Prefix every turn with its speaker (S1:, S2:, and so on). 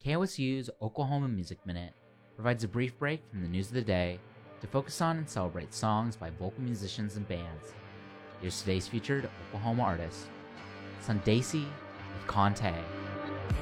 S1: KOSU's Oklahoma Music Minute provides a brief break from the news of the day to focus on and celebrate songs by vocal musicians and bands. Here's today's featured Oklahoma artist, Sundasi with Conte.